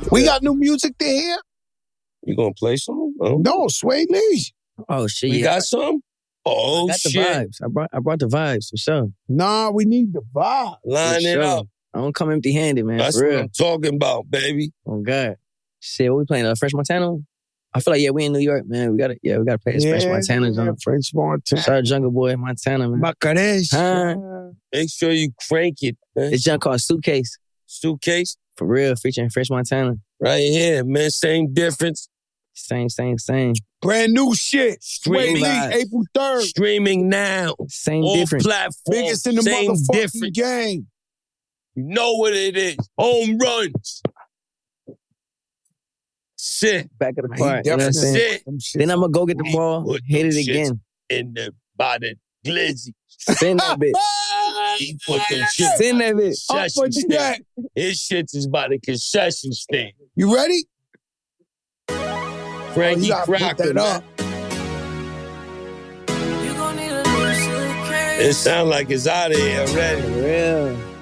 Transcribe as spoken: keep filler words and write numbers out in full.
We got new music to hear? You gonna play some? Oh. No, Sway Lee. Oh, shit, We yeah. got some? Oh, I got shit. the vibes. I brought, I brought the vibes, for sure. Nah, we need the vibe. Line For it sure. up. I don't come empty-handed, man. That's for what real. I'm talking about, baby. Oh, God. Shit, what we playing? Uh, French Montana? I feel like, yeah, we in New York, man. We gotta, yeah, we gotta play this Yeah, French Montana, yeah, John. French Montana. Shout out Jungle Boy, Montana, man. Macaresh. Huh? Make sure you crank it, man. This junk called Suitcase. Suitcase? For real, featuring French Montana. Right here, man. Same difference. Same, same, same. Brand new shit. Sway Streaming, Lee, April third. streaming now. Same All difference. platforms. Biggest in the Same motherfucking difference. game. You know what it is. Home runs. Sit. Back of the Man, park. he You know what I'm definitely- saying? Sit. Them shits. Then I'm gonna go get the We ball, put hit them it shits again. in the by the glizzy. Send that bitch. He put them shits Send that bitch. Up concession with stand. that. His shits is by the concession stand. You ready? Frankie Oh, you gotta put Crocker, that up. man. It sound like it's out of here already. For real.